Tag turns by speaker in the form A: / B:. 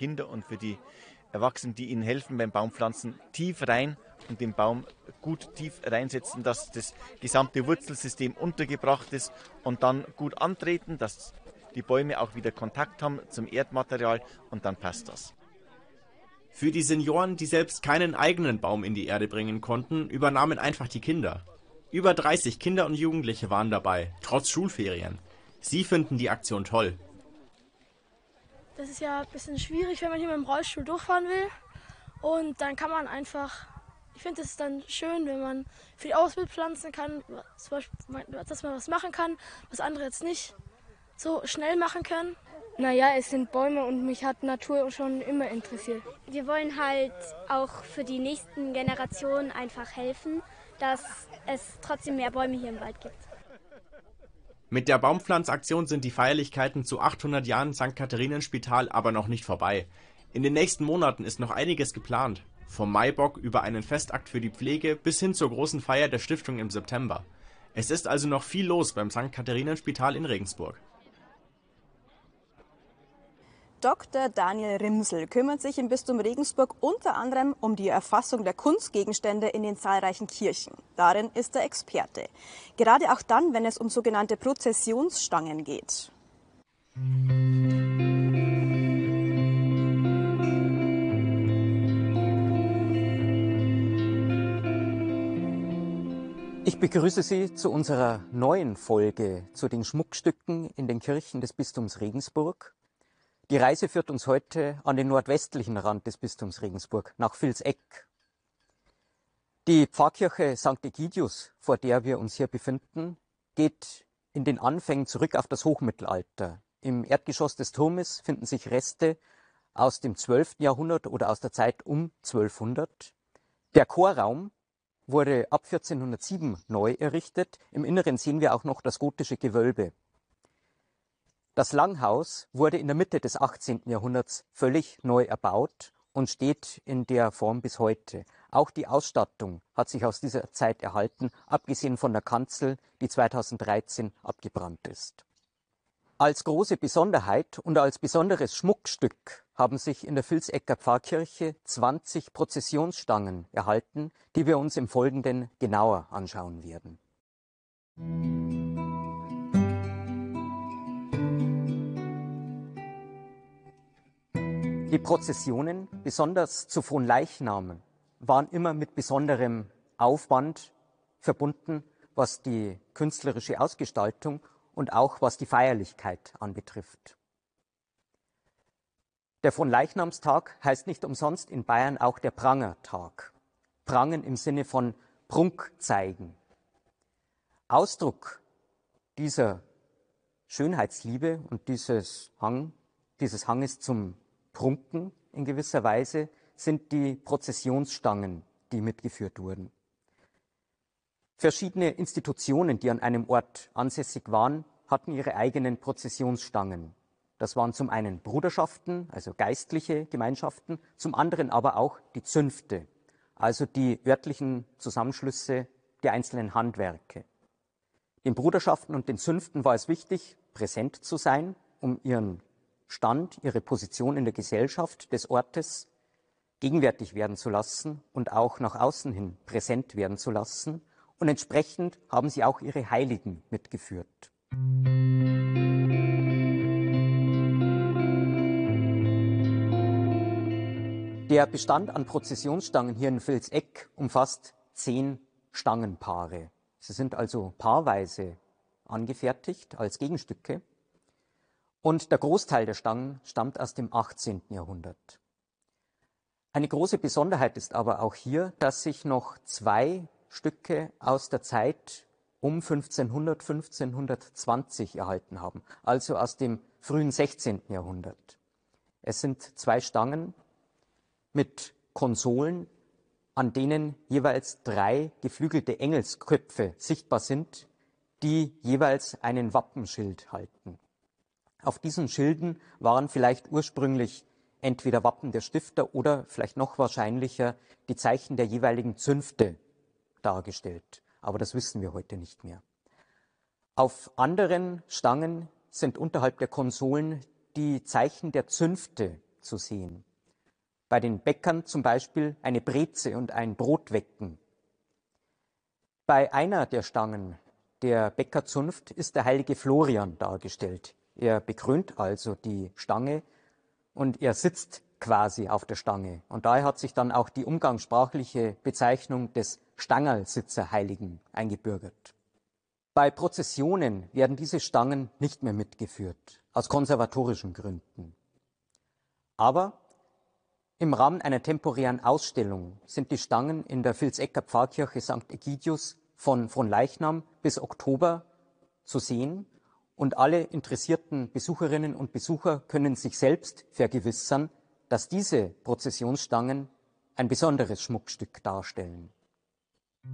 A: Kinder und für die Erwachsenen, die ihnen helfen beim Baumpflanzen, tief rein und den Baum gut tief reinsetzen, dass das gesamte Wurzelsystem untergebracht ist und dann gut antreten, dass die Bäume auch wieder Kontakt haben zum Erdmaterial und dann passt das.
B: Für die Senioren, die selbst keinen eigenen Baum in die Erde bringen konnten, übernahmen einfach die Kinder. Über 30 Kinder und Jugendliche waren dabei, trotz Schulferien. Sie finden die Aktion toll.
C: Das ist ja ein bisschen schwierig, wenn man hier mit dem Rollstuhl durchfahren will. Und dann kann man einfach, ich finde es dann schön, wenn man für die Ausbild pflanzen kann, zum Beispiel, dass man was machen kann, was andere jetzt nicht so schnell machen können.
D: Naja, es sind Bäume und mich hat Natur schon immer interessiert.
E: Wir wollen halt auch für die nächsten Generationen einfach helfen, dass es trotzdem mehr Bäume hier im Wald gibt.
B: Mit der Baumpflanzaktion sind die Feierlichkeiten zu 800 Jahren St. Katharinenspital aber noch nicht vorbei. In den nächsten Monaten ist noch einiges geplant. Vom Maibock über einen Festakt für die Pflege bis hin zur großen Feier der Stiftung im September. Es ist also noch viel los beim St. Katharinenspital in Regensburg.
F: Dr. Daniel Rimsel kümmert sich im Bistum Regensburg unter anderem um die Erfassung der Kunstgegenstände in den zahlreichen Kirchen. Darin ist er Experte. Gerade auch dann, wenn es um sogenannte Prozessionsstangen geht.
G: Ich begrüße Sie zu unserer neuen Folge zu den Schmuckstücken in den Kirchen des Bistums Regensburg. Die Reise führt uns heute an den nordwestlichen Rand des Bistums Regensburg, nach Vilseck. Die Pfarrkirche St. Egidius, vor der wir uns hier befinden, geht in den Anfängen zurück auf das Hochmittelalter. Im Erdgeschoss des Turmes finden sich Reste aus dem 12. Jahrhundert oder aus der Zeit um 1200. Der Chorraum wurde ab 1407 neu errichtet. Im Inneren sehen wir auch noch das gotische Gewölbe. Das Langhaus wurde in der Mitte des 18. Jahrhunderts völlig neu erbaut und steht in der Form bis heute. Auch die Ausstattung hat sich aus dieser Zeit erhalten, abgesehen von der Kanzel, die 2013 abgebrannt ist. Als große Besonderheit und als besonderes Schmuckstück haben sich in der Vilsecker Pfarrkirche 20 Prozessionsstangen erhalten, die wir uns im Folgenden genauer anschauen werden. Die Prozessionen, besonders zu Fronleichnam, waren immer mit besonderem Aufwand verbunden, was die künstlerische Ausgestaltung und auch was die Feierlichkeit anbetrifft. Der Fronleichnamstag heißt nicht umsonst in Bayern auch der Prangertag. Prangen im Sinne von Prunk zeigen. Ausdruck dieser Schönheitsliebe und dieses Hanges zum Prunken in gewisser Weise sind die Prozessionsstangen, die mitgeführt wurden. Verschiedene Institutionen, die an einem Ort ansässig waren, hatten ihre eigenen Prozessionsstangen. Das waren zum einen Bruderschaften, also geistliche Gemeinschaften, zum anderen aber auch die Zünfte, also die örtlichen Zusammenschlüsse der einzelnen Handwerke. Den Bruderschaften und den Zünften war es wichtig, präsent zu sein, um ihren Stand, ihre Position in der Gesellschaft des Ortes gegenwärtig werden zu lassen und auch nach außen hin präsent werden zu lassen. Und entsprechend haben sie auch ihre Heiligen mitgeführt. Der Bestand an Prozessionsstangen hier in Vilseck umfasst 10 Stangenpaare. Sie sind also paarweise angefertigt als Gegenstücke. Und der Großteil der Stangen stammt aus dem 18. Jahrhundert. Eine große Besonderheit ist aber auch hier, dass sich noch 2 Stücke aus der Zeit um 1500, 1520 erhalten haben, also aus dem frühen 16. Jahrhundert. Es sind 2 Stangen mit Konsolen, an denen jeweils 3 geflügelte Engelsköpfe sichtbar sind, die jeweils einen Wappenschild halten. Auf diesen Schilden waren vielleicht ursprünglich entweder Wappen der Stifter oder vielleicht noch wahrscheinlicher die Zeichen der jeweiligen Zünfte dargestellt. Aber das wissen wir heute nicht mehr. Auf anderen Stangen sind unterhalb der Konsolen die Zeichen der Zünfte zu sehen. Bei den Bäckern zum Beispiel eine Breze und ein Brotwecken. Bei einer der Stangen der Bäckerzunft ist der heilige Florian dargestellt. Er bekrönt also die Stange und er sitzt quasi auf der Stange. Und daher hat sich dann auch die umgangssprachliche Bezeichnung des Stangerlsitzerheiligen eingebürgert. Bei Prozessionen werden diese Stangen nicht mehr mitgeführt, aus konservatorischen Gründen. Aber im Rahmen einer temporären Ausstellung sind die Stangen in der Vilsecker Pfarrkirche St. Egidius von Fronleichnam bis Oktober zu sehen und alle interessierten Besucherinnen und Besucher können sich selbst vergewissern, dass diese Prozessionsstangen ein besonderes Schmuckstück darstellen.